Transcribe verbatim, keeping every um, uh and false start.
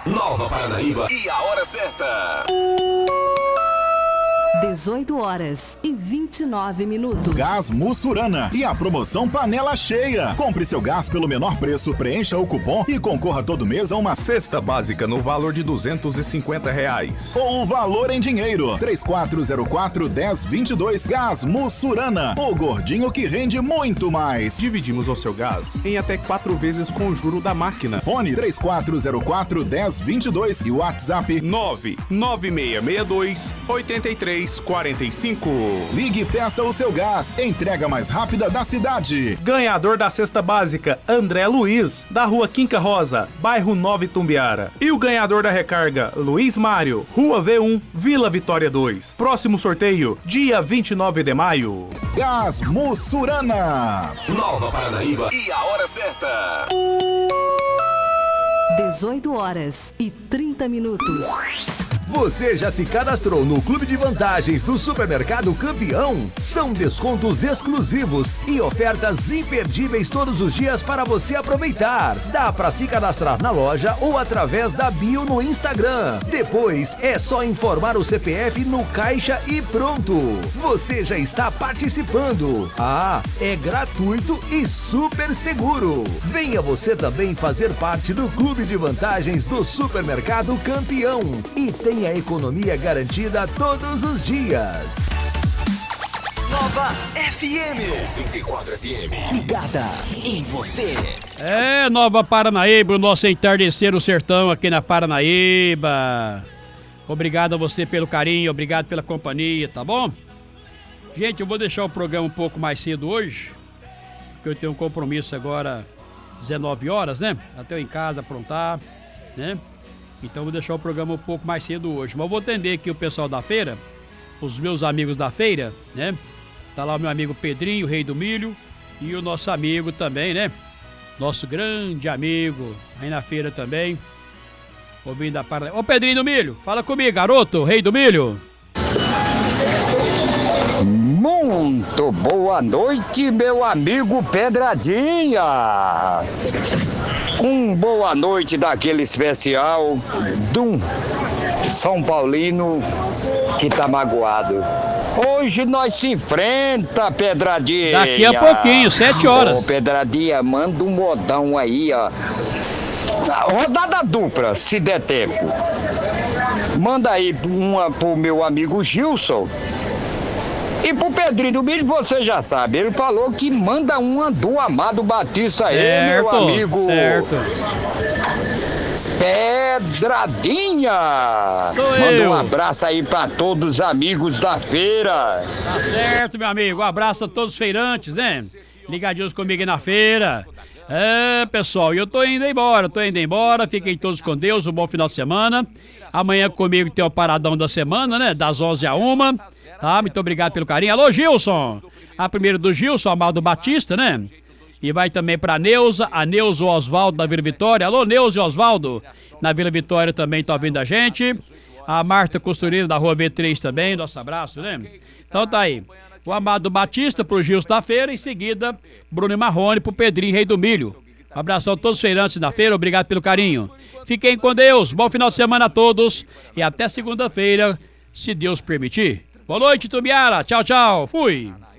Nova Paranaíba e a hora certa. dezoito horas e vinte e nove minutos. Gás Mussurana e a promoção Panela Cheia. Compre seu gás pelo menor preço, preencha o cupom e concorra todo mês a uma cesta básica no valor de duzentos e cinquenta reais. Ou o valor em dinheiro. três quatro zero quatro, um zero dois dois. Gás Mussurana. O gordinho que rende muito mais. Dividimos o seu gás em até quatro vezes com o juro da máquina. Fone três quatro zero quatro, um zero dois dois e WhatsApp nove nove seis seis dois, oito três quarenta e cinco. Ligue e peça o seu gás. Entrega mais rápida da cidade. Ganhador da cesta básica, André Luiz, da rua Quinca Rosa, bairro Nova Itumbiara. E o ganhador da recarga, Luiz Mário, rua V um, Vila Vitória dois. Próximo sorteio, dia vinte e nove de maio. Gás Mussurana. Nova Paranaíba e a hora certa. dezoito horas e trinta minutos. Você já se cadastrou no Clube de Vantagens do Supermercado Campeão? São descontos exclusivos e ofertas imperdíveis todos os dias para você aproveitar. Dá para se cadastrar na loja ou através da bio no Instagram. Depois é só informar o C P F no caixa e pronto. Você já está participando. Ah, é gratuito e super seguro. Venha você também fazer parte do Clube de Vantagens do Supermercado Campeão e tenha a economia garantida todos os dias. Nova F M. noventa e quatro F M. Ligada em você. É, Nova Paranaíba, o nosso entardecer no sertão aqui na Paranaíba. Obrigado a você pelo carinho, obrigado pela companhia, tá bom? Gente, eu vou deixar o programa um pouco mais cedo hoje, porque eu tenho um compromisso agora, dezenove horas, né? Até eu em casa aprontar, né? Então vou deixar o programa um pouco mais cedo hoje. Mas eu vou atender aqui o pessoal da feira, os meus amigos da feira, né? Tá lá o meu amigo Pedrinho, Rei do Milho, e o nosso amigo também, né? Nosso grande amigo aí na feira também. Ouvindo a Paranaíba. Ô Pedrinho do Milho, fala comigo, garoto, Rei do Milho. Muito boa noite, meu amigo Pedradinha. Um boa noite daquele especial de um São Paulino que tá magoado. Hoje nós se enfrenta, Pedradinha. Daqui a pouquinho, sete horas. Ô, Pedradinha, manda um modão aí, ó. Rodada dupla, se der tempo. Manda aí uma pro meu amigo Gilson. E pro Pedrinho do Milho, você já sabe, ele falou que manda uma do Amado Batista aí, meu amigo. Certo. Pedradinha. Sou Manda eu. um abraço aí pra todos os amigos da feira. Tá certo, meu amigo. Um abraço a todos os feirantes, né? Ligadinhos comigo aí na feira. É, pessoal, eu tô indo embora, tô indo embora. Fiquem todos com Deus, um bom final de semana. Amanhã comigo tem o paradão da semana, né? Das onze à uma. Tá, muito obrigado pelo carinho. Alô, Gilson. A primeira do Gilson, Amado Batista, né? E vai também pra Neuza, a Neuza Osvaldo da Vila Vitória. Alô, Neuza e Osvaldo. Na Vila Vitória também tá ouvindo a gente. A Marta Costureira da Rua V três também, nosso abraço, né? Então tá aí. O Amado Batista pro Gilson da feira. Em seguida, Bruno e Marrone pro Pedrinho, Rei do Milho. Um abração a todos os feirantes da feira. Obrigado pelo carinho. Fiquem com Deus. Bom final de semana a todos. E até segunda-feira, se Deus permitir. Boa noite, Tumbiara. Tchau, tchau. Fui.